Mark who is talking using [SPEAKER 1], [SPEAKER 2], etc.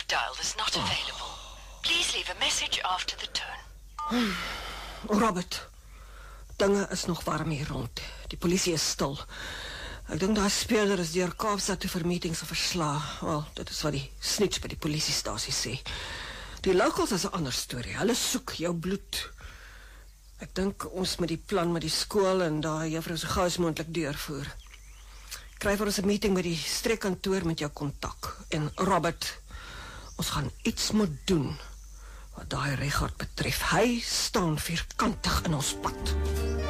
[SPEAKER 1] you've dialed is not available. Please leave a message after the tone.
[SPEAKER 2] Robert, dinge is nog warm hier rond. Die polisie is stil. Ek dink daar speurder is deur Kaapstad toe vir meetings en verslae. Wel, dit is wat die snitch by die polisiestasie sê. Die locals is 'n ander storie. Hulle soek jou bloed. Ek dink ons moet die plan met die skool en daai juffrou so gou as moontlik deurvoer. Kry vir ons 'n meeting by die streekkantoor met jou kontak. En Robert, ons gaan iets moet doen wat daai Richard betref. Hy staan vierkantig in ons pad.